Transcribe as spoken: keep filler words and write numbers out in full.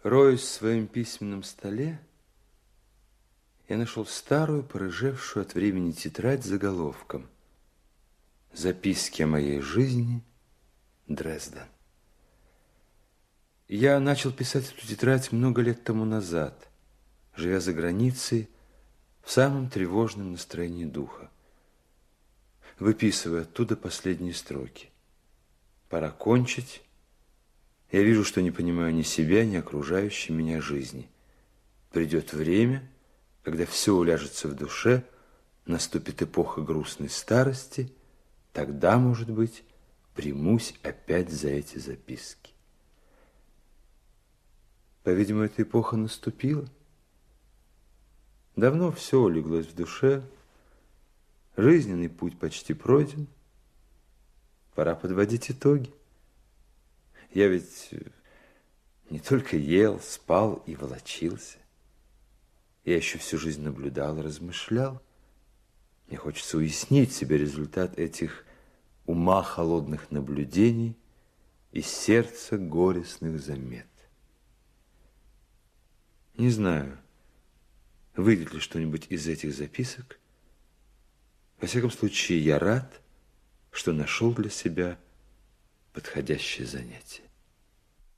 Роясь в своем письменном столе, я нашел старую, порыжевшую от времени тетрадь с заголовком «Записки о моей жизни. Дрезден». Я начал писать эту тетрадь много лет тому назад, живя за границей в самом тревожном настроении духа, выписывая оттуда последние строки. Пора кончить. Я вижу, что не понимаю ни себя, ни окружающей меня жизни. Придет время, когда все уляжется в душе, наступит эпоха грустной старости, тогда, может быть, примусь опять за эти записки. По-видимому, эта эпоха наступила. Давно все улеглось в душе, жизненный путь почти пройден. Пора подводить итоги. Я ведь не только ел, спал и волочился. Я еще всю жизнь наблюдал и размышлял. Мне хочется уяснить себе результат этих ума холодных наблюдений и сердца горестных замет. Не знаю, выйдет ли что-нибудь из этих записок. Во всяком случае, я рад, что нашел для себя подходящее занятие.